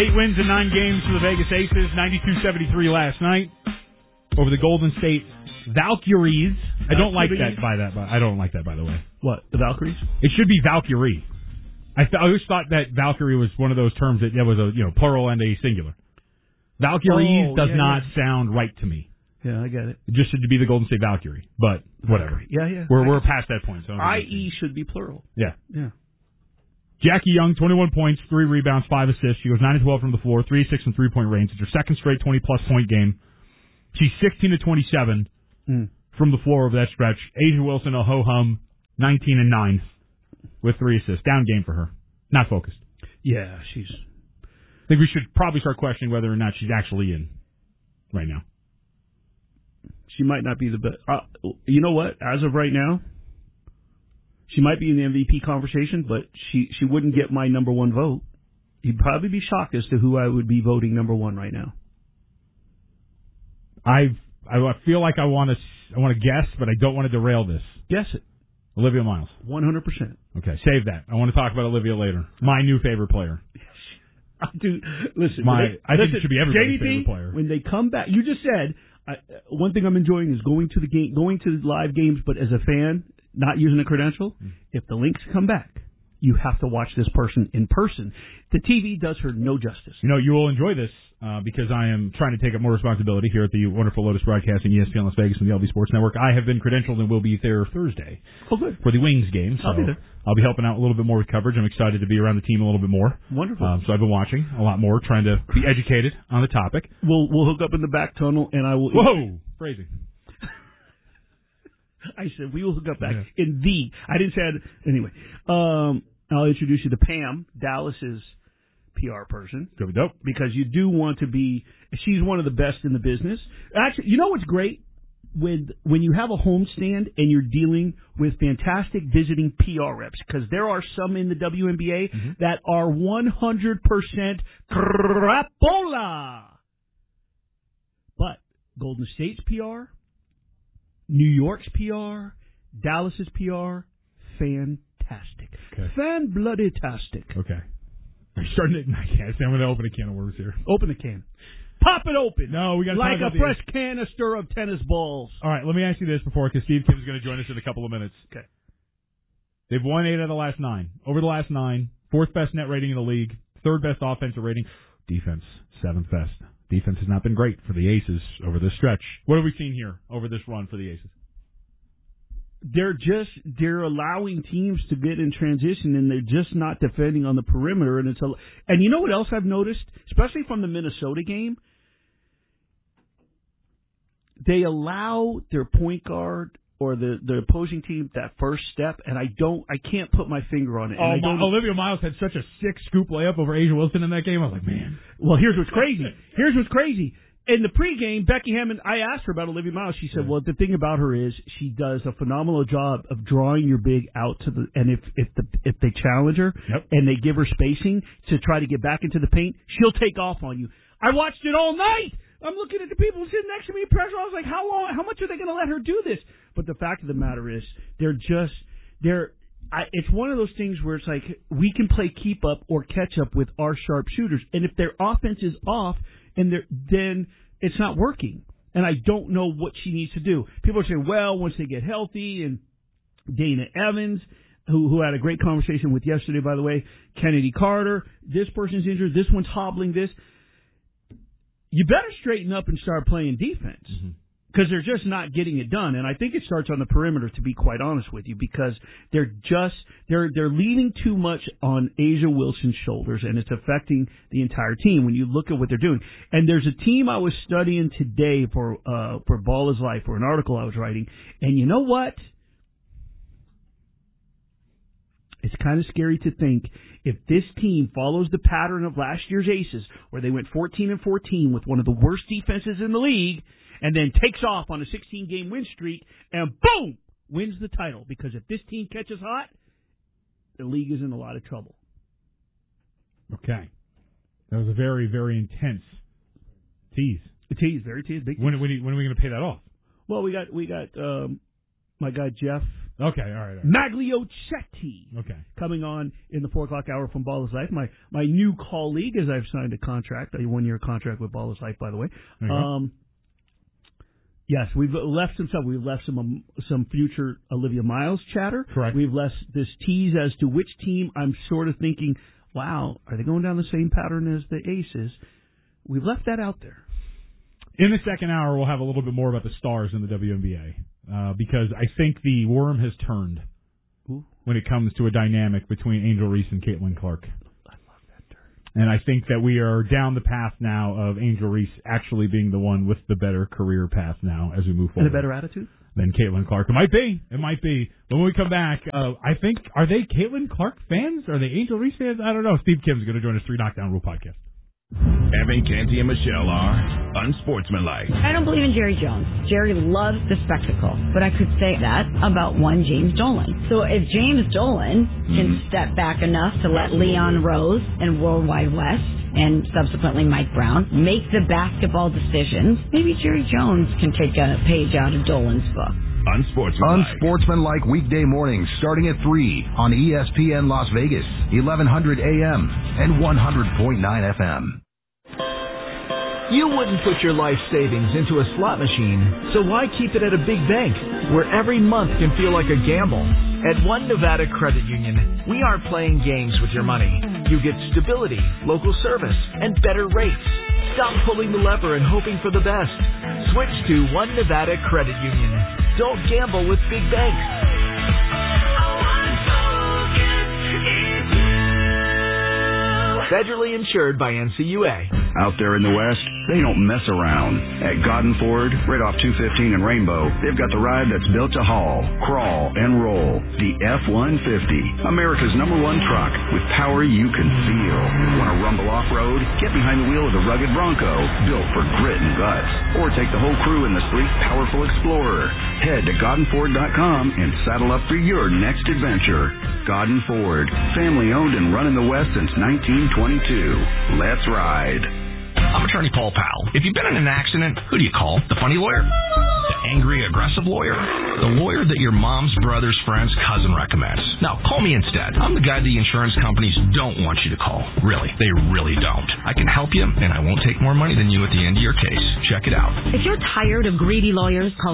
8 wins in 9 games for the Vegas Aces, 92-73 last night over the Golden State Valkyries. I don't like that. I don't like that, by the way. What, the Valkyries? It should be Valkyrie. I always thought that Valkyrie was one of those terms that was a plural and a singular. Valkyries does not sound right to me. Yeah, I get it. It just should be the Golden State Valkyrie, but whatever. Yeah. We're past that point. So IE should be plural. Yeah. Jackie Young, 21 points, 3 rebounds, 5 assists. She goes 9-12 from the floor, 3-6 from three-point range. It's her second straight 20-plus point game. She's 16-27 from the floor over that stretch. Asia Wilson, a ho-hum, 19-9 with 3 assists. Down game for her. Not focused. Yeah, I think we should probably start questioning whether or not she's actually in right now. She might not be the best. You know what? As of right now, she might be in the MVP conversation, but she wouldn't get my number one vote. You'd probably be shocked as to who I would be voting number one right now. I feel like I want to guess, but I don't want to derail this. Guess it. Olivia Miles. 100%. Okay, save that. I want to talk about Olivia later. My new favorite player. Dude, listen. I think it should be everybody's favorite player. When they come back, you just said one thing I'm enjoying is going to the live games, but as a fan, not using a credential. If the Lynx come back, you have to watch this person in person. The TV does her no justice. You will enjoy this because I am trying to take up more responsibility here at the wonderful Lotus Broadcasting, ESPN Las Vegas, and the LV Sports Network. I have been credentialed and will be there Thursday for the Wings game. So I'll be there. I'll be helping out a little bit more with coverage. I'm excited to be around the team a little bit more. Wonderful. So I've been watching a lot more, trying to be educated on the topic. We'll hook up in the back tunnel, and I will... Whoa! Phrasing. I said we will hook up back in the... I didn't say... Anyway. I'll introduce you to Pam, Dallas's PR person. Could be dope. Because you do want to be... She's one of the best in the business. Actually, you know what's great? When you have a homestand and you're dealing with fantastic visiting PR reps, because there are some in the WNBA that are 100% crapola. But Golden State's PR, New York's PR, Dallas's PR, fantastic. Okay. Fan-bloody-tastic. Okay. I'm starting to... I'm going to open a can of worms here. Open the can. Pop it open. No, we got to like a fresh canister of tennis balls. All right, let me ask you this before, because Steve Kim's going to join us in a couple of minutes. Okay. They've won 8 out of the last 9. Over the last 9, 4th best net rating in the league, 3rd best offensive rating. Defense, 7th best. Defense has not been great for the Aces over this stretch. What have we seen here over this run for the Aces? They're allowing teams to get in transition, and they're just not defending on the perimeter. And you know what else I've noticed, especially from the Minnesota game? They allow their point guard or the opposing team that first step, and I can't put my finger on it. Olivia Miles had such a sick scoop layup over Asia Wilson in that game. I was like, man. Well, here's what's crazy. In the pregame, Becky Hammond, I asked her about Olivia Miles. She said, well, the thing about her is she does a phenomenal job of drawing your big out to the, and if they challenge her and they give her spacing to try to get back into the paint, she'll take off on you. I watched it all night. I'm looking at the people sitting next to me, pressure. I was like, how much are they going to let her do this? But the fact of the matter is, it's one of those things where it's like we can play keep up or catch up with our sharp shooters, and if their offense is off, then it's not working. And I don't know what she needs to do. People are saying, well, once they get healthy, and Dana Evans, who had a great conversation with yesterday, by the way, Kennedy Carter, this person's injured, this one's hobbling this. You better straighten up and start playing defense. Because they're just not getting it done, and I think it starts on the perimeter. To be quite honest with you, because they're leaning too much on Asia Wilson's shoulders, and it's affecting the entire team when you look at what they're doing. And there's a team I was studying today for Ball is Life, for an article I was writing, and you know what? It's kind of scary to think if this team follows the pattern of last year's Aces, where they went 14-14 with one of the worst defenses in the league, and then takes off on a 16-game win streak, and boom, wins the title. Because if this team catches hot, the league is in a lot of trouble. Okay. That was a very, very intense tease. A tease, very tease. Big tease. When are we going to pay that off? Well, we got my guy Jeff Okay, all right. Magliochetti. Okay. Coming on in the 4 o'clock hour from Ball is Life. My new colleague, as I've signed a contract, a 1-year contract with Ball is Life, by the way. Yes, we've left some stuff. We've left some future Olivia Miles chatter. Correct. We've left this tease as to which team I'm sort of thinking, wow, are they going down the same pattern as the Aces? We've left that out there. In the second hour, we'll have a little bit more about the stars in the WNBA because I think the worm has turned when it comes to a dynamic between Angel Reese and Caitlin Clark. And I think that we are down the path now of Angel Reese actually being the one with the better career path now as we move forward. And a better attitude? Than Caitlin Clark. It might be. But when we come back, I think, are they Caitlin Clark fans? Are they Angel Reese fans? I don't know. Steve Kim's going to join us 3 Knockdown Rule podcast. Evan, Canty, and Michelle are unsportsmanlike. I don't believe in Jerry Jones. Jerry loves the spectacle. But I could say that about one James Dolan. So if James Dolan can step back enough to let Leon Rose and Worldwide West and subsequently Mike Brown make the basketball decisions, maybe Jerry Jones can take a page out of Dolan's book. Unsportsmanlike weekday mornings starting at 3 on ESPN Las Vegas, 1100 AM and 100.9 FM. You wouldn't put your life savings into a slot machine, so why keep it at a big bank where every month can feel like a gamble? At One Nevada Credit Union, we aren't playing games with your money. You get stability, local service, and better rates. Stop pulling the lever and hoping for the best. Switch to One Nevada Credit Union. Don't gamble with big banks. Federally insured by NCUA. Out there in the West, they don't mess around. At Godden Ford, right off 215 in Rainbow, they've got the ride that's built to haul, crawl, and roll. The F-150, America's #1 truck with power you can feel. Want to rumble off-road? Get behind the wheel of the rugged Bronco, built for grit and guts. Or take the whole crew in the sleek, powerful Explorer. Head to GoddenFord.com and saddle up for your next adventure. Godden Ford, family owned and run in the West since 1922. Let's ride. I'm attorney Paul Powell. If you've been in an accident, who do you call? The funny lawyer? The angry, aggressive lawyer? The lawyer that your mom's brother's friend's cousin recommends. Now, call me instead. I'm the guy the insurance companies don't want you to call. Really, they really don't. I can help you, and I won't take more money than you at the end of your case. Check it out. If you're tired of greedy lawyers, call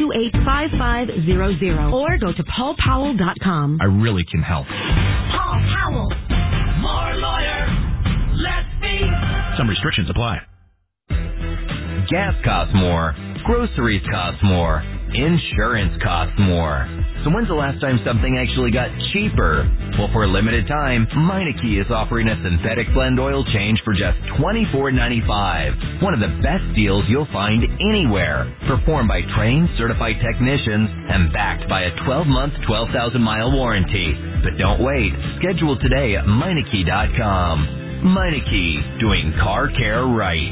728-5500 or go to paulpowell.com. I really can help. Paul Powell. More lawyer. Let's be. Some restrictions apply. Gas costs more. Groceries cost more. Insurance costs more. So when's the last time something actually got cheaper? Well, for a limited time, Meineke is offering a synthetic blend oil change for just $24.95. One of the best deals you'll find anywhere. Performed by trained, certified technicians and backed by a 12-month, 12,000-mile warranty. But don't wait. Schedule today at Meineke.com. Meineke, doing car care right.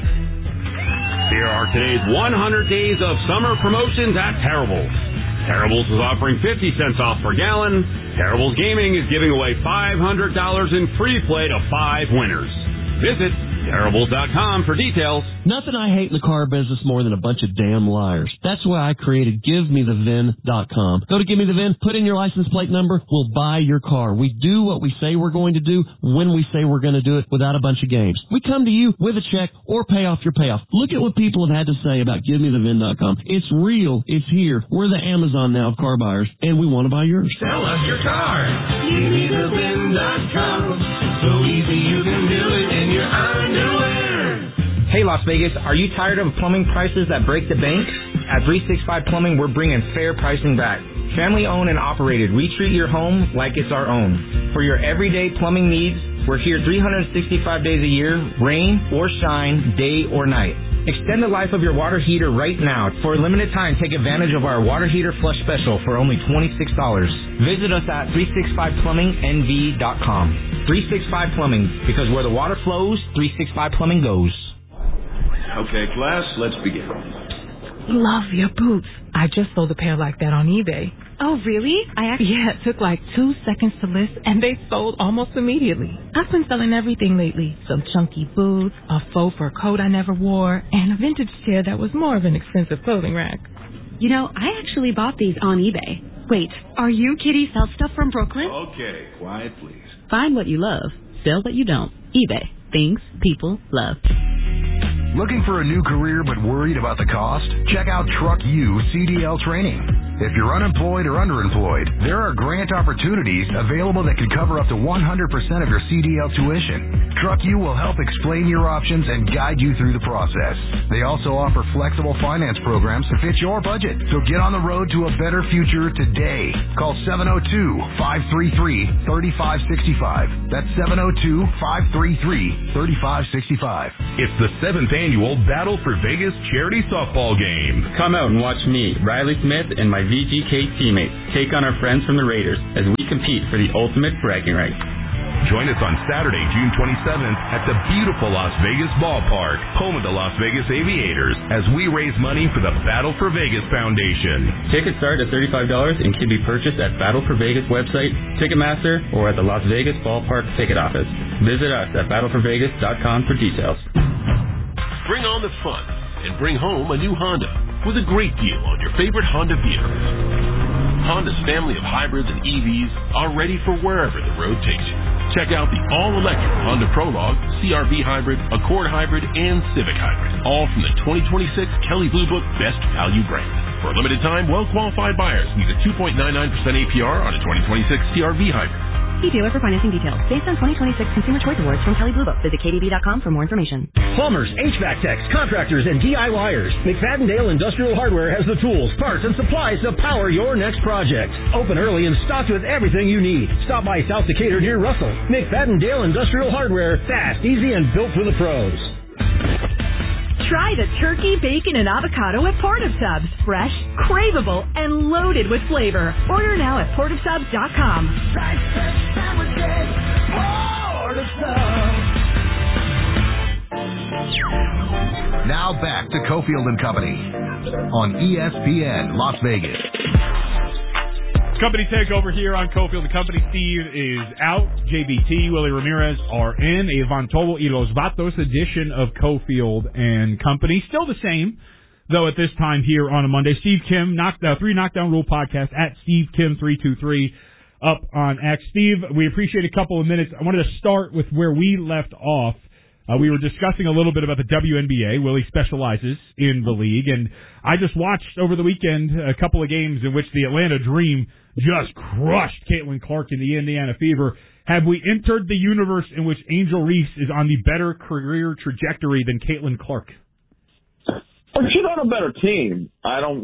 Here are today's 100 days of summer promotions at Terrible's. Terrible's is offering 50 cents off per gallon. Terrible's Gaming is giving away $500 in free play to 5 winners. Visit Terribles.com for details. Nothing I hate in the car business more than a bunch of damn liars. That's why I created GiveMeTheVIN.com. Go to Give Me the VIN, put in your license plate number, we'll buy your car. We do what we say we're going to do when we say we're going to do it without a bunch of games. We come to you with a check or pay off your payoff. Look at what people have had to say about GiveMeTheVIN.com. It's real. It's here. We're the Amazon now of car buyers, and we want to buy yours. Sell us your car. GiveMeTheVIN.com. So easy you can do it in your underwear. Hey Las Vegas, are you tired of plumbing prices that break the bank? At 365 Plumbing, we're bringing fair pricing back. Family owned and operated, we treat your home like it's our own. For your everyday plumbing needs, we're here 365 days a year, rain or shine, day or night. Extend the life of your water heater right now. For a limited time, take advantage of our water heater flush special for only $26. Visit us at 365plummingnv.com. 365 Plumbing, because where the water flows, 365 Plumbing goes. Okay, class, let's begin. Love your boots. I just sold a pair like that on eBay. Oh, really? Yeah, it took like 2 seconds to list, and they sold almost immediately. I've been selling everything lately. Some chunky boots, a faux fur coat I never wore, and a vintage chair that was more of an expensive clothing rack. You know, I actually bought these on eBay. Wait, are you Kitty Self-Stuff from Brooklyn? Okay, quiet, please. Find what you love. Sell what you don't. eBay. Things people love. Looking for a new career but worried about the cost? Check out Truck U CDL Training. If you're unemployed or underemployed, there are grant opportunities available that can cover up to 100% of your CDL tuition. Truck U will help explain your options and guide you through the process. They also offer flexible finance programs to fit your budget. So get on the road to a better future today. Call 702-533-3565. That's 702-533-3565. It's the 7th annual Battle for Vegas charity softball game. Come out and watch me, Riley Smith, and my VGK teammates take on our friends from the Raiders as we compete for the ultimate bragging rights. Join us on Saturday, June 27th at the beautiful Las Vegas Ballpark, home of the Las Vegas Aviators, as we raise money for the Battle for Vegas Foundation. Tickets start at $35 and can be purchased at Battle for Vegas website, Ticketmaster, or at the Las Vegas Ballpark ticket office. Visit us at battleforvegas.com for details. Bring on the fun and bring home a new Honda with a great deal on your favorite Honda vehicles. Honda's family of hybrids and EVs are ready for wherever the road takes you. Check out the all-electric Honda Prologue, CR-V Hybrid, Accord Hybrid, and Civic Hybrid, all from the 2026 Kelley Blue Book Best Value brand. For a limited time, well-qualified buyers get a 2.99% APR on a 2026 CR-V Hybrid. See dealer for financing details. Based on 2026 Consumer Choice Awards from Kelley Blue Book. Visit KDB.com for more information. Plumbers, HVAC techs, contractors, and DIYers. McFadden-Dale Industrial Hardware has the tools, parts, and supplies to power your next project. Open early and stocked with everything you need. Stop by South Decatur near Russell. McFadden-Dale Industrial Hardware. Fast, easy, and built for the pros. Try the turkey, bacon, and avocado at Port of Subs. Fresh, craveable, and loaded with flavor. Order now at portofsubs.com. Now back to Cofield and Company on ESPN Las Vegas. Company takeover here on Cofield and Company. Steve is out. JBT, Willie Ramirez are in. Ivan Tobel y Los Vatos edition of Cofield and Company. Still the same, though, at this time here on a Monday. Steve Kim, 3 Knockdown Rule podcast at Steve Kim 323 up on X. Steve, we appreciate a couple of minutes. I wanted to start with where we left off. We were discussing a little bit about the WNBA. Willie specializes in the league, and I just watched over the weekend a couple of games in which the Atlanta Dream just crushed Caitlin Clark in the Indiana Fever. Have we entered the universe in which Angel Reese is on the better career trajectory than Caitlin Clark? Well, she's on a better team. I don't,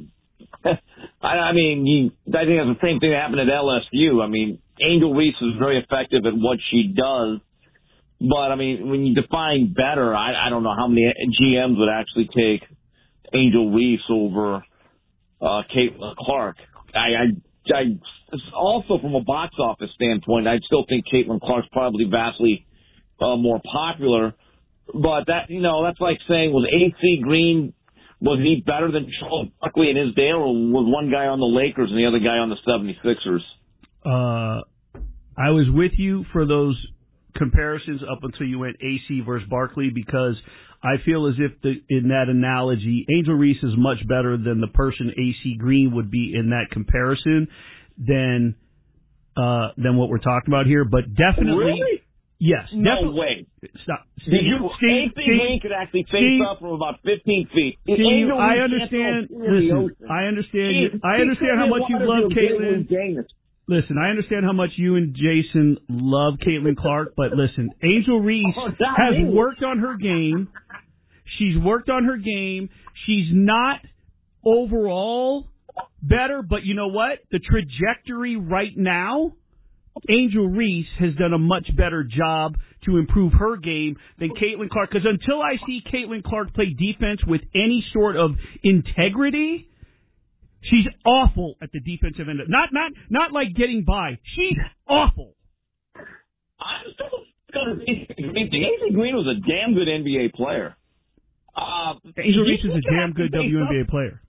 I think that's the same thing that happened at LSU. I mean, Angel Reese is very effective at what she does. But, when you define better, I don't know how many GMs would actually take Angel Reese over Caitlin Clark. I also, from a box office standpoint, I still think Caitlin Clark's probably vastly more popular. But that's like saying, was AC Green, was he better than Charles Barkley in his day, or was one guy on the Lakers and the other guy on the 76ers? I was with you for those comparisons up until you went AC versus Barkley, because I feel as if in that analogy, Angel Reese is much better than the person AC Green would be in that comparison than what we're talking about here. But definitely, really? Yes. No definitely. way. Stop. AC Green could actually face up from about 15 feet. Steve, I understand. Listen, I understand how much you love Caitlin. Listen, I understand how much you and Jason love Caitlin Clark, but listen, Angel Reese has worked on her game. She's worked on her game. She's not overall better, but you know what? The trajectory right now, Angel Reese has done a much better job to improve her game than Caitlin Clark. Because until I see Caitlin Clark play defense with any sort of integrity, she's awful at the defensive end. Not like getting by. She's awful. AC Green was a damn good NBA player. Angel Reese is a damn good WNBA player.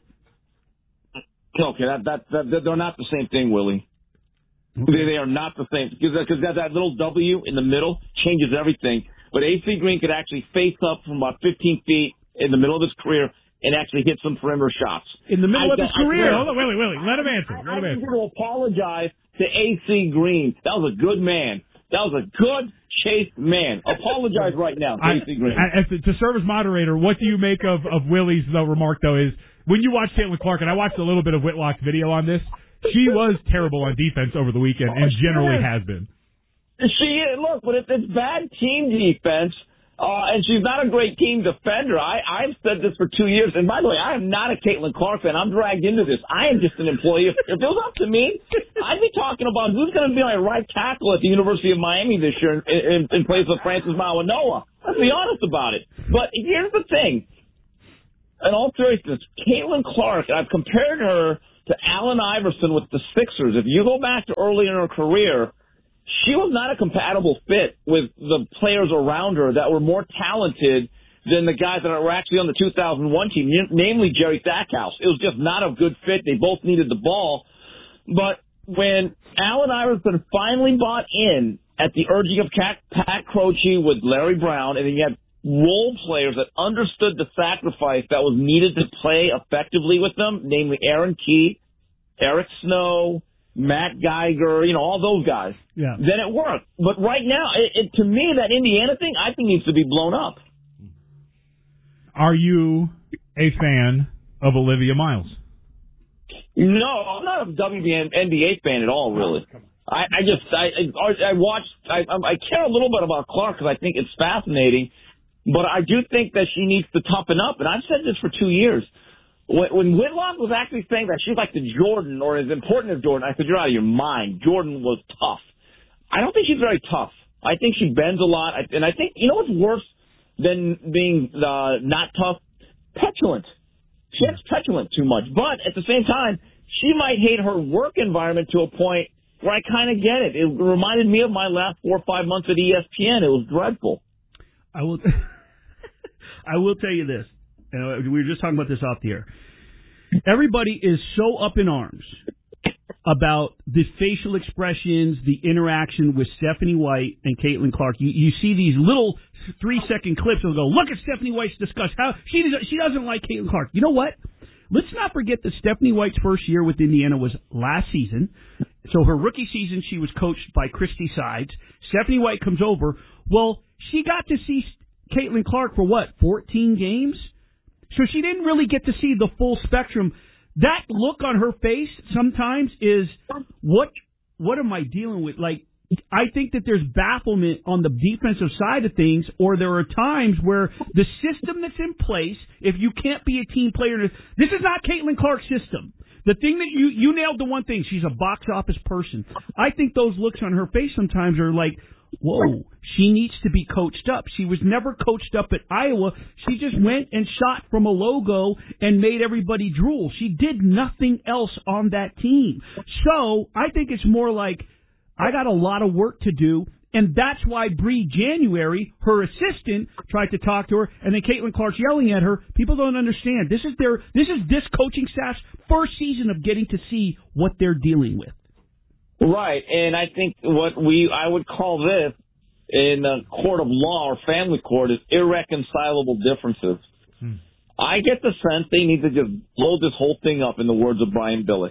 Okay, they're not the same thing, Willie. They are not the same, because that little W in the middle changes everything. But AC Green could actually face up from about 15 feet in the middle of his career and actually hit some perimeter shots. In the middle of his career. Hold on, Willie, let him answer. I need to apologize to A.C. Green. That was a good man. That was a good, chaste man. Apologize right now to A.C. Green. To serve as moderator, what do you make of Willie's remark, though, is when you watch Caitlin Clark, and I watched a little bit of Whitlock's video on this, she was terrible on defense over the weekend and generally has been. Look, but if it's bad team defense, and she's not a great team defender, I've said this for 2 years, and by the way, I am not a Caitlin Clark fan. I'm dragged into this. I am just an employee. If it was up to me, I'd be talking about who's going to be my right tackle at the University of Miami this year in place of Francis Mawanoa. Let's be honest about it. But here's the thing. In all seriousness, Caitlin Clark, I've compared her to Allen Iverson with the Sixers. If you go back to early in her career, she was not a compatible fit with the players around her that were more talented than the guys that were actually on the 2001 team, namely Jerry Stackhouse. It was just not a good fit. They both needed the ball. But when Allen Iverson finally bought in at the urging of Pat Croce with Larry Brown, and then you had role players that understood the sacrifice that was needed to play effectively with them, namely Aaron Key, Eric Snow, Matt Geiger, all those guys. Yeah. Then it worked. But right now, to me, that Indiana thing, I think needs to be blown up. Are you a fan of Olivia Miles? No, I'm not a WNBA fan at all, really. I care a little bit about Clark because I think it's fascinating, but I do think that she needs to toughen up, and I've said this for 2 years. When Whitlock was actually saying that she's like the Jordan or as important as Jordan, I said, you're out of your mind. Jordan was tough. I don't think she's very tough. I think she bends a lot. And I think, what's worse than being not tough? Petulant. She gets petulant too much. But at the same time, she might hate her work environment to a point where I kind of get it. It reminded me of my last 4 or 5 months at ESPN. It was dreadful. I will tell you this. We were just talking about this off the air. Everybody is so up in arms about the facial expressions, the interaction with Stephanie White and Caitlin Clark. You see these little 3-second clips that go, look at Stephanie White's discuss how she doesn't like Caitlin Clark. You know what? Let's not forget that Stephanie White's first year with Indiana was last season. So her rookie season, she was coached by Christy Sides. Stephanie White comes over. Well, she got to see Caitlin Clark for 14 games? So she didn't really get to see the full spectrum. That look on her face sometimes is, what am I dealing with? Like, I think that there's bafflement on the defensive side of things, or there are times where the system that's in place, if you can't be a team player, this is not Caitlin Clark's system. The thing that you nailed the one thing, she's a box office person. I think those looks on her face sometimes are like, whoa, she needs to be coached up. She was never coached up at Iowa. She just went and shot from a logo and made everybody drool. She did nothing else on that team. So I think it's more like, I got a lot of work to do, and that's why Bree January, her assistant, tried to talk to her, and then Caitlin Clark's yelling at her. People don't understand. This is this coaching staff's first season of getting to see what they're dealing with. Right, and I think I would call this in a court of law or family court is irreconcilable differences. I get the sense they need to just blow this whole thing up, in the words of Brian Billick.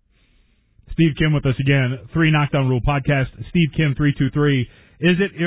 Steve Kim with us again, 3 Knockdown Rule podcast. Steve Kim 323. Is it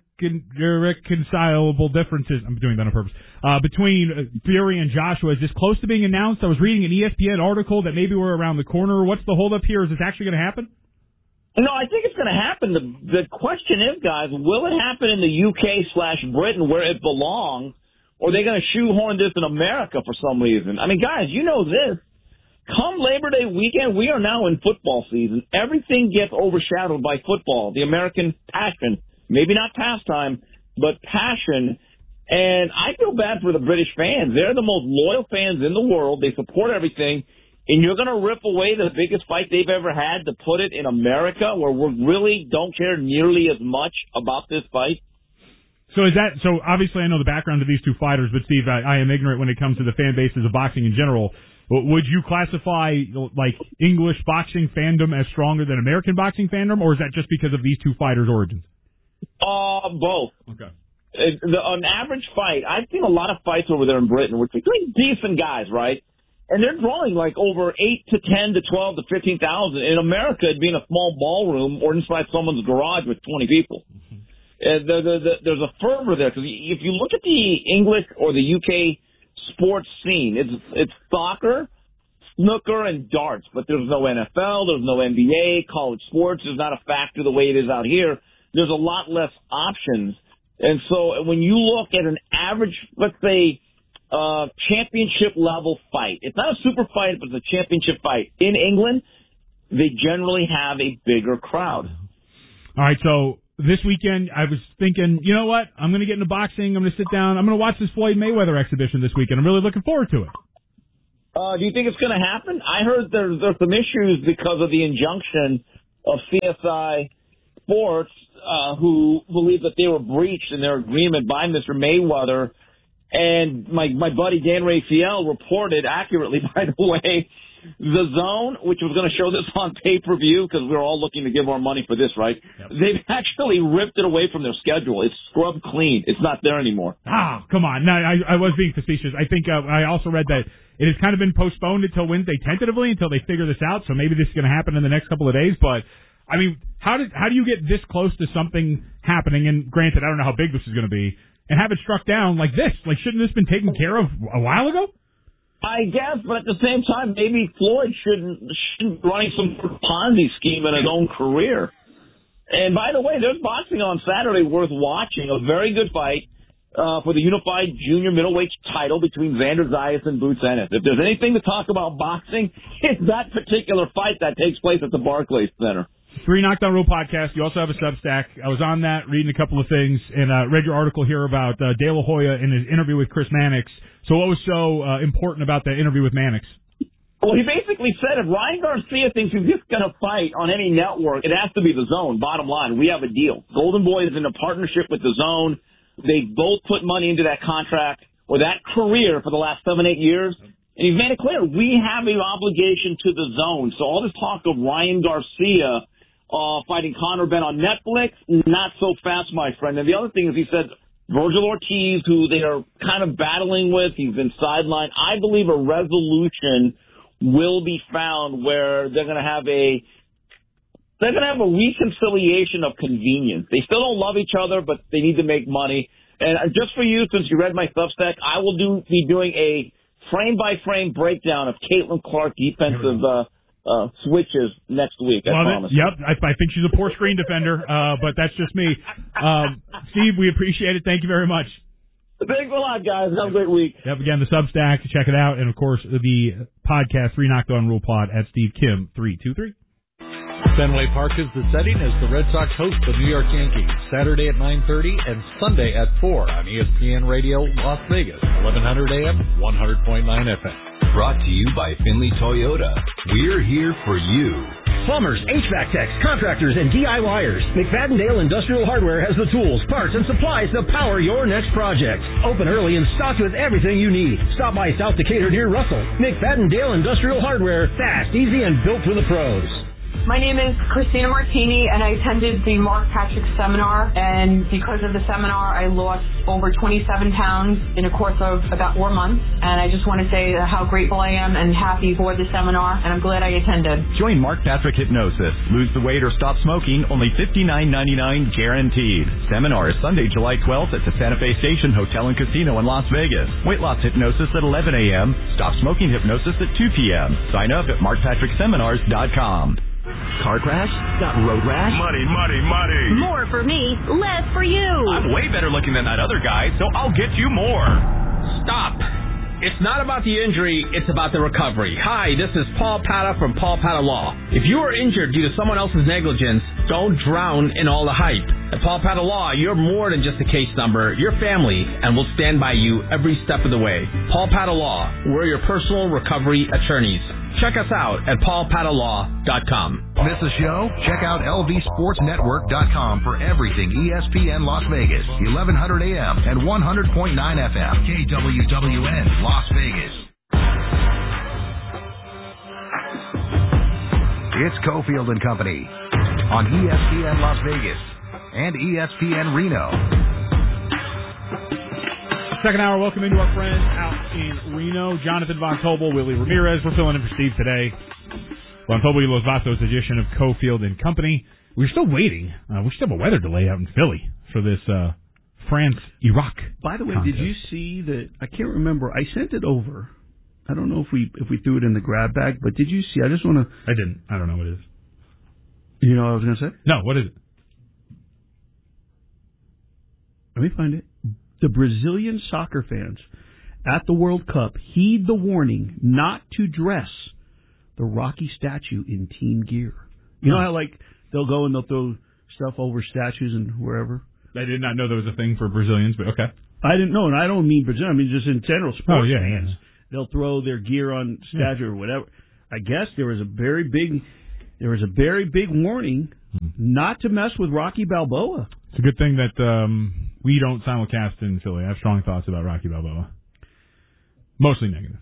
irreconcilable differences? I'm doing that on purpose. Between Fury and Joshua, is this close to being announced? I was reading an ESPN article that maybe we're around the corner. What's the holdup here? Is this actually going to happen? No, I think it's going to happen. The question is, guys, will it happen in the UK/Britain where it belongs, or are they going to shoehorn this in America for some reason? I mean, guys, you know this. Come Labor Day weekend, we are now in football season. Everything gets overshadowed by football, the American passion. Maybe not pastime, but passion. And I feel bad for the British fans. They're the most loyal fans in the world. They support everything. And you're going to rip away the biggest fight they've ever had to put it in America, where we really don't care nearly as much about this fight? So obviously I know the background of these two fighters, but Steve, I am ignorant when it comes to the fan bases of boxing in general. Would you classify like English boxing fandom as stronger than American boxing fandom, or is that just because of these two fighters' origins? Both. Okay. An average fight, I've seen a lot of fights over there in Britain, which are decent guys, right? And they're drawing like over 8 to 10 to 12 to 15,000. In America, it'd be in a small ballroom or inside someone's garage with 20 people. There's a fervor there, because if you look at the English or the UK sports scene, it's soccer, snooker, and darts, but there's no NFL, there's no NBA, college sports is not a factor the way it is out here. There's a lot less options. And so when you look at an average, let's say, championship level fight, it's not a super fight, but it's a championship fight. In England, they generally have a bigger crowd. All right, so this weekend I was thinking, you know what? I'm going to get into boxing. I'm going to sit down. I'm going to watch this Floyd Mayweather exhibition this weekend. I'm really looking forward to it. Do you think it's going to happen? I heard there's some issues because of the injunction of CSI Sports, who believe that they were breached in their agreement by Mr. Mayweather. And my buddy Dan Rafael reported accurately, by the way, The Zone, which was going to show this on pay-per-view, because we're all looking to give our money for this, right? Yep. They've actually ripped it away from their schedule. It's scrubbed clean. It's not there anymore. Ah, come on. No, I was being facetious. I think I also read that it has kind of been postponed until Wednesday tentatively, until they figure this out. So maybe this is going to happen in the next couple of days. But, I mean, how do you get this close to something happening? And granted, I don't know how big this is going to be, and have it struck down like this? Like, shouldn't this have been taken care of a while ago? I guess, but at the same time, maybe Floyd shouldn't running some Ponzi scheme in his own career. And by the way, there's boxing on Saturday worth watching. A very good fight for the unified junior middleweight title between Xander Zayas and Boots Ennis. If there's anything to talk about boxing, it's that particular fight that takes place at the Barclays Center. 3 Knockdown Rule podcast. You also have a Substack. I was on that reading a couple of things, and read your article here about De La Hoya in his interview with Chris Mannix. So what was so important about that interview with Mannix? Well, he basically said if Ryan Garcia thinks he's just going to fight on any network, it has to be the Zone. Bottom line, we have a deal. Golden Boy is in a partnership with the Zone. They both put money into that contract or that career for the last 7-8 years. And he's made it clear, we have an obligation to the Zone. So all this talk of Ryan Garcia fighting Conor Benn on Netflix, not so fast, my friend. And the other thing is he said Virgil Ortiz, who they are kind of battling with, he's been sidelined. I believe a resolution will be found where they're going to have a reconciliation of convenience. They still don't love each other, but they need to make money. And just for you, since you read my Substack, I will be doing a frame-by-frame breakdown of Caitlin Clark defensive switches next week, I promise. Yep, I think she's a poor screen defender, but that's just me. Steve, we appreciate it. Thank you very much. Thanks a lot, guys. Have a great week. Yep, again, the Substack, check it out. And, of course, the podcast, 3 Knockdown Rule Pod at Steve Kim 323. Fenway Park is the setting as the Red Sox host the New York Yankees, Saturday at 9:30 and Sunday at 4 on ESPN Radio Las Vegas, 1100 AM, 100.9 FM. Brought to you by Finley Toyota. We're here for you. Plumbers, HVAC techs, contractors, and DIYers. McFadden-Dale Industrial Hardware has the tools, parts, and supplies to power your next project. Open early and stocked with everything you need. Stop by South Decatur near Russell. McFadden-Dale Industrial Hardware. Fast, easy, and built for the pros. My name is Christina Martini, and I attended the Mark Patrick seminar, and because of the seminar, I lost over 27 pounds in a course of about 4 months, and I just want to say how grateful I am and happy for the seminar, and I'm glad I attended. Join Mark Patrick Hypnosis. Lose the weight or stop smoking, only $59.99 guaranteed. Seminar is Sunday, July 12th at the Santa Fe Station Hotel and Casino in Las Vegas. Weight loss hypnosis at 11 a.m., stop smoking hypnosis at 2 p.m. Sign up at markpatrickseminars.com. Car crash? Got road rash? Money. More for me, less for you. I'm way better looking than that other guy, so I'll get you more. Stop. It's not about the injury, it's about the recovery. Hi, this is Paul Pata from Paul Pata Law. If you are injured due to someone else's negligence, don't drown in all the hype. At Paul Pata Law, you're more than just a case number. You're family, and we'll stand by you every step of the way. Paul Pata Law, we're your personal recovery attorneys. Check us out at paulpatalaw.com. Miss a show? Check out lvsportsnetwork.com for everything ESPN Las Vegas, 1100 AM and 100.9 FM, KWWN Las Vegas. It's Cofield and Company on ESPN Las Vegas and ESPN Reno. Second hour, welcome into our friends out in Reno. Jonathan Von Tobel, Willie Ramirez. We're filling in for Steve today. Von Tobel y Los Vatos edition of Cofield and Company. We're still waiting. We still have a weather delay out in Philly for this France-Iraq By the way, contest. did you see that? I can't remember. I sent it over. I don't know if we threw it in the grab bag, but did you see? I just want to. I didn't. I don't know what it is. You know what I was going to say? No, what is it? Let me find it. The Brazilian soccer fans at the World Cup heed the warning not to dress the Rocky statue in team gear. You know how, like, they'll go and they'll throw stuff over statues and wherever? I did not know there was a thing for Brazilians, but okay. I didn't know, and I don't mean Brazil. I mean just in general sports fans. Yeah. They'll throw their gear on statue or whatever. I guess there was a very big warning not to mess with Rocky Balboa. It's a good thing that we don't simulcast in Philly. I have strong thoughts about Rocky Balboa. Mostly negative.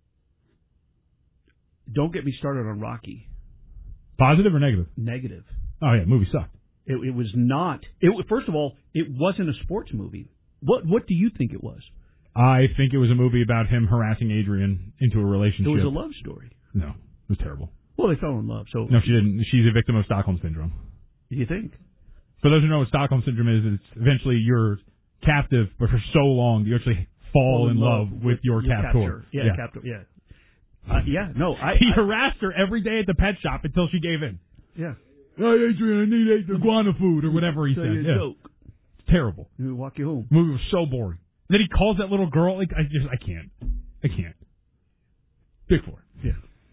Don't get me started on Rocky. Positive or negative? Negative. Oh, yeah, movie sucked. It was not. First of all, it wasn't a sports movie. What do you think it was? I think it was a movie about him harassing Adrian into a relationship. It was a love story. No, it was terrible. Well, they fell in love. So no, she didn't. She's a victim of Stockholm Syndrome. You think? For those who know what Stockholm Syndrome is, it's eventually you're captive, but for so long you actually fall in love with your captor. Yeah, captor. Yeah. No. He harassed her every day at the pet shop until she gave in. Yeah. Hey, Adrian, I need iguana food or whatever he said. Yeah. Joke. It's terrible. He would walk you home. The movie was so boring. Then he calls that little girl. Like I can't. Big for it. Yeah.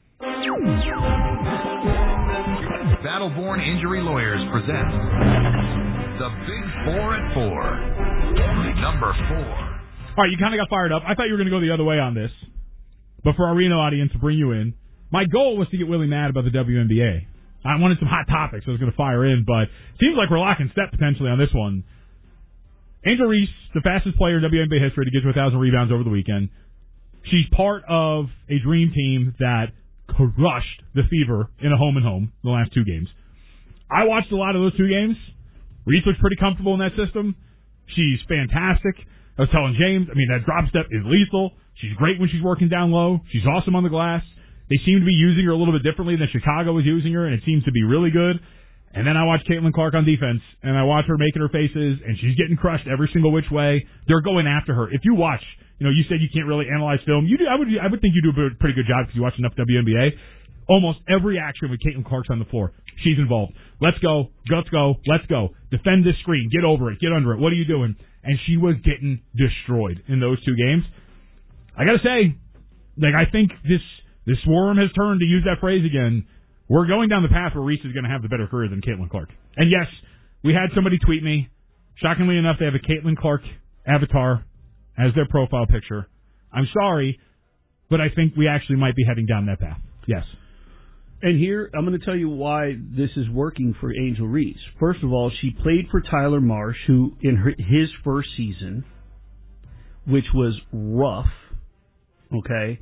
Battleborn Injury Lawyers presents the Big 4 at 4. Number 4. All right, you kind of got fired up. I thought you were going to go the other way on this. But for our Reno audience to bring you in, my goal was to get Willie mad about the WNBA. I wanted some hot topics I was going to fire in, but it seems like we're locking step potentially on this one. Angel Reese, the fastest player in WNBA history to get to 1,000 rebounds over the weekend. She's part of a dream team that crushed the Fever in a home-and-home the last two games. I watched a lot of those two games. Reese looks pretty comfortable in that system. She's fantastic. I was telling James, that drop step is lethal. She's great when she's working down low. She's awesome on the glass. They seem to be using her a little bit differently than Chicago was using her, and it seems to be really good. And then I watch Caitlin Clark on defense, and I watch her making her faces, and she's getting crushed every single which way. They're going after her. If you watch, you said you can't really analyze film. You do. I would think you do a pretty good job because you watch enough WNBA. Almost every action with Caitlin Clark's on the floor, she's involved. Let's go. Let's go. Defend this screen. Get over it. Get under it. What are you doing? And she was getting destroyed in those two games. I got to say, I think this worm has turned, to use that phrase again. We're going down the path where Reese is going to have the better career than Caitlin Clark. And yes, we had somebody tweet me. Shockingly enough, they have a Caitlin Clark avatar as their profile picture. I'm sorry, but I think we actually might be heading down that path. Yes. And here, I'm going to tell you why this is working for Angel Reese. First of all, she played for Tyler Marsh, who in his first season, which was rough, okay,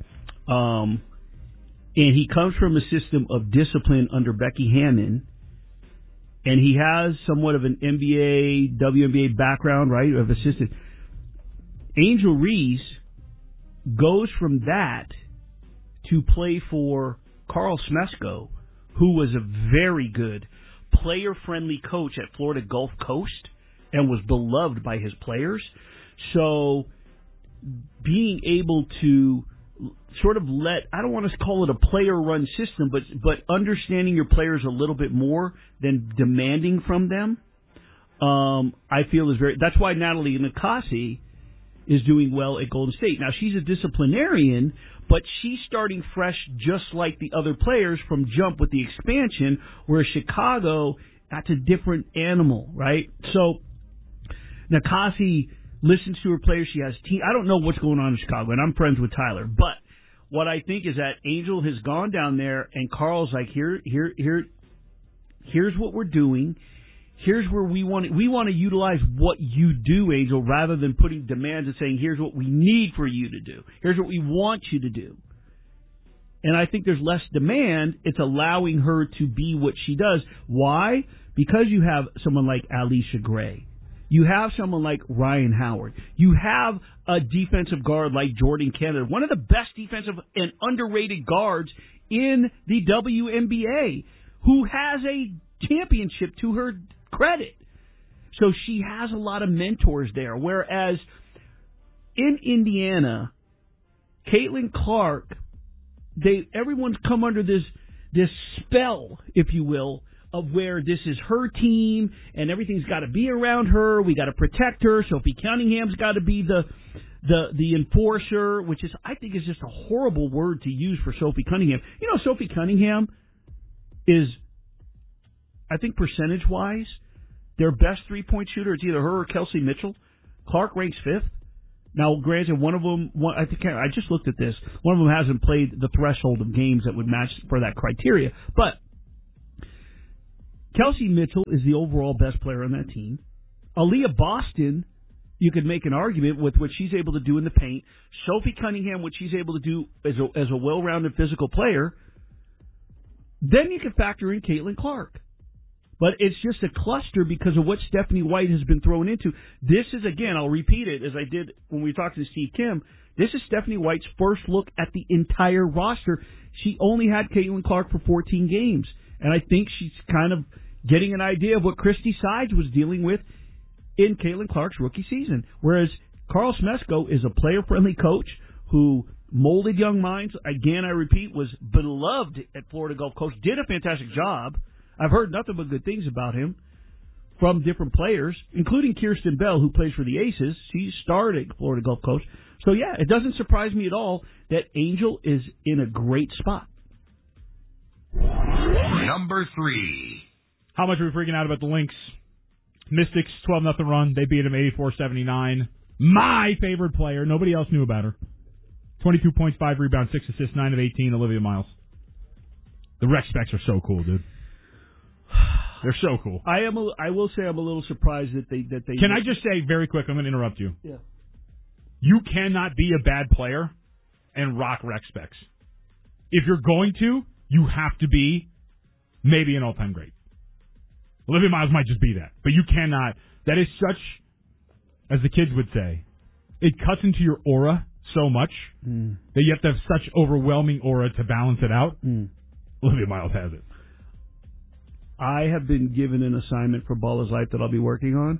and he comes from a system of discipline under Becky Hammon, and he has somewhat of an NBA, WNBA background, right, of assistant. Angel Reese goes from that to play for Carl Smesko, who was a very good player-friendly coach at Florida Gulf Coast and was beloved by his players. So being able to sort of I don't want to call it a player-run system, but understanding your players a little bit more than demanding from them, I feel is that's why Natalie Nakasi is doing well at Golden State. Now, she's a disciplinarian, but she's starting fresh just like the other players from jump with the expansion, where Chicago, that's a different animal, right? So Nakasi listens to her players. She has team. I don't know what's going on in Chicago, and I'm friends with Tyler, but what I think is that Angel has gone down there, and Carl's like, here's what we're doing. Here's where we want to utilize what you do, Angel, rather than putting demands and saying, here's what we need for you to do. Here's what we want you to do. And I think there's less demand. It's allowing her to be what she does. Why? Because you have someone like Alicia Gray. You have someone like Ryan Howard. You have a defensive guard like Jordan Kennedy, one of the best defensive and underrated guards in the WNBA, who has a championship to her credit. So she has a lot of mentors there. Whereas in Indiana, Caitlin Clark, everyone's come under this spell, if you will, of where this is her team and everything's got to be around her. We got to protect her. Sophie Cunningham's got to be the enforcer, which is, I think, is just a horrible word to use for Sophie Cunningham. You know, Sophie Cunningham is, I think, percentage-wise, their best three-point shooter. It's either her or Kelsey Mitchell. Clark ranks 5th. Now, granted, one of them, I just looked at this. One of them hasn't played the threshold of games that would match for that criteria. But Kelsey Mitchell is the overall best player on that team. Aaliyah Boston, you could make an argument with what she's able to do in the paint. Sophie Cunningham, what she's able to do as a well-rounded physical player. Then you can factor in Caitlin Clark. But it's just a cluster because of what Stephanie White has been thrown into. This is, again, I'll repeat it as I did when we talked to Steve Kim. This is Stephanie White's first look at the entire roster. She only had Caitlin Clark for 14 games. And I think she's kind of getting an idea of what Christy Sides was dealing with in Caitlin Clark's rookie season. Whereas Carl Smesko is a player-friendly coach who molded young minds. Again, I repeat, was beloved at Florida Gulf Coast, did a fantastic job. I've heard nothing but good things about him from different players, including Kirsten Bell, who plays for the Aces. She started at Florida Gulf Coast. So, yeah, it doesn't surprise me at all that Angel is in a great spot. Number 3. How much are we freaking out about the Lynx? Mystics, 12-0 run. They beat them 84-79. My favorite player. Nobody else knew about her. 22 points, 5 rebounds, 6 assists, 9 of 18, Olivia Miles. The rec specs are so cool, dude. They're so cool. I will say I'm a little surprised that they. Can I just say very quick? I'm going to interrupt you. Yeah. You cannot be a bad player and rock rec specs. If you're going to, you have to be maybe an all-time great. Olivia Miles might just be that, but you cannot. That is such, as the kids would say, it cuts into your aura so much that you have to have such overwhelming aura to balance it out. Olivia Miles has it. I have been given an assignment for Baller's Life that I'll be working on.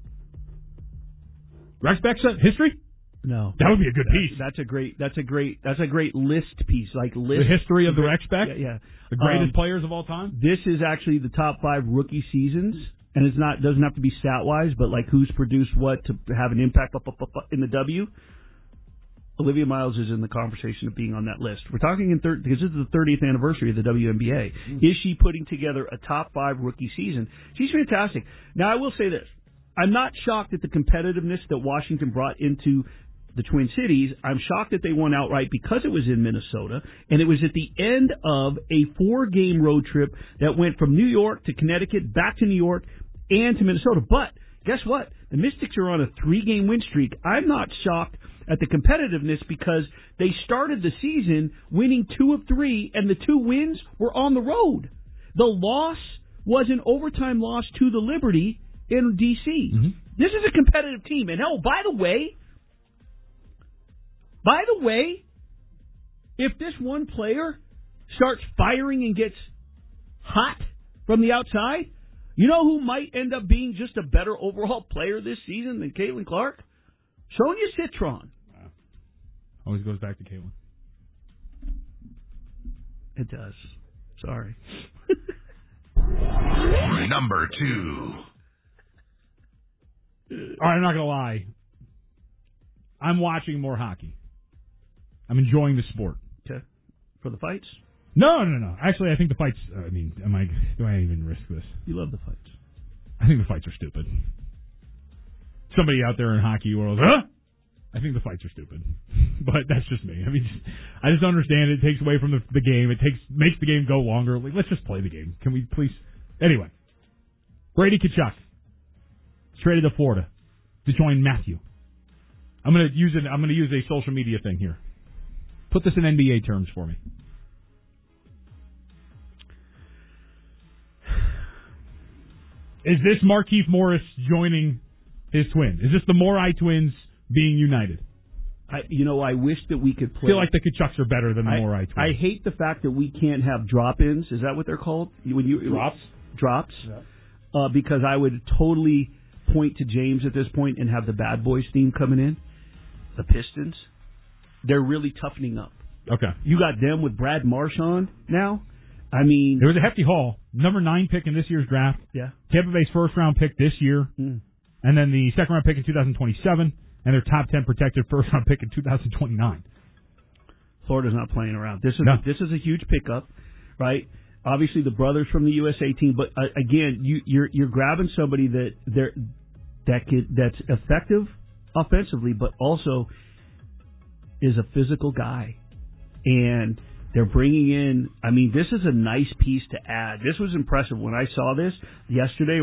Rec specs history? No, that would be a good piece. That's a great list piece. The history of the rec spec. Yeah. The greatest players of all time. This is actually the top 5 rookie seasons, and it's not doesn't have to be stat wise, but like who's produced what to have an impact in the W. Olivia Miles is in the conversation of being on that list. We're talking because this is the 30th anniversary of the WNBA. Is she putting together a top 5 rookie season? She's fantastic. Now, I will say this. I'm not shocked at the competitiveness that Washington brought into the Twin Cities. I'm shocked that they won outright because it was in Minnesota, and it was at the end of a 4-game road trip that went from New York to Connecticut, back to New York, and to Minnesota. But guess what? The Mystics are on a 3-game win streak. I'm not shocked at the competitiveness because they started the season winning 2 of 3, and the 2 wins were on the road. The loss was an overtime loss to the Liberty in D.C. This is a competitive team. And, by the way, if this one player starts firing and gets hot from the outside, you know who might end up being just a better overall player this season than Caitlin Clark? Sonia Citron. Always goes back to Caitlin. It does. Sorry. Number 2. All right, I'm not going to lie. I'm watching more hockey. I'm enjoying the sport. Okay. For the fights? No. Actually, I think the fights, do I even risk this? You love the fights. I think the fights are stupid. Somebody out there in hockey world, I think the fights are stupid. But that's just me. I just don't understand it. It takes away from the game. It makes the game go longer. Let's just play the game. Can we please? Anyway. Brady Tkachuk traded to Florida to join Matthew. I'm going to use a social media thing here. Put this in NBA terms for me. Is this Markieff Morris joining his twin? Is this the Morai twins being united? I wish that we could play. I feel like the Kachucks are better than the Morai twins. I hate the fact that we can't have drop-ins. Is that what they're called? Drops? Drops. Yeah. Because I would totally point to James at this point and have the Bad Boys theme coming in. The Pistons, they're really toughening up. Okay. You got them with Brad Marchand now. I mean, there was a hefty haul. Number 9 pick in this year's draft. Yeah. Tampa Bay's first-round pick this year. And then the second-round pick in 2027. And their top 10 protected first-round pick in 2029. Florida's not playing around. This is a huge pickup, right? Obviously, the brothers from the USA team, but again, you're grabbing somebody that's effective offensively, but also is a physical guy, and they're bringing in. I mean, this is a nice piece to add. This was impressive when I saw this yesterday.